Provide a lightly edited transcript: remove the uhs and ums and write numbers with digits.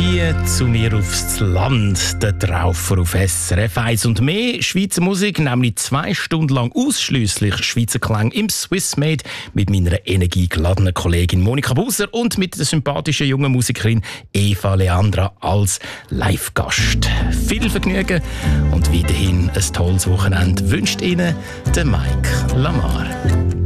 Zieh zu mir aufs Land, der Traufer auf SRF 1 und mehr Schweizer Musik, nämlich 2 Stunden lang ausschliesslich Schweizer Klang im Swissmade mit meiner energiegeladenen Kollegin Monika Buser und mit der sympathischen jungen Musikerin Eva Leandra als Live-Gast. Viel Vergnügen und weiterhin ein tolles Wochenende wünscht Ihnen der Mike Lamar.